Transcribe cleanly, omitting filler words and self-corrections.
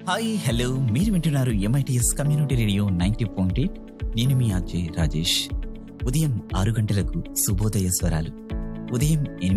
Hi hello మీరు వింటున్నారు MITS community radio 90.8. నేను మీ అజయ్ రాజేష్. ఉదయం 6 గంటలకు శుభోదయ స్వరాలు, ఉదయం